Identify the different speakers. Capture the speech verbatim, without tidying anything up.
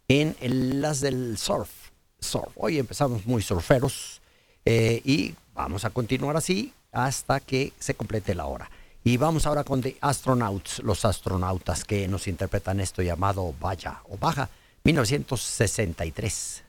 Speaker 1: en el- las del surf. Surf. Hoy empezamos muy surferos eh, y vamos a continuar así hasta que se complete la hora. Y vamos ahora con The Astronauts, los astronautas que nos interpretan esto llamado Vaya o Baja, mil novecientos sesenta y tres.